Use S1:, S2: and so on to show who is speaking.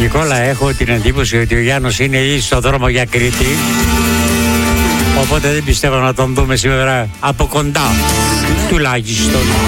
S1: Νικόλα, έχω την εντύπωση ότι ο Γιάννος είναι ήδη στο δρόμο για Κρήτη. Οπότε δεν πιστεύω να τον δούμε σήμερα από κοντά, τουλάχιστον.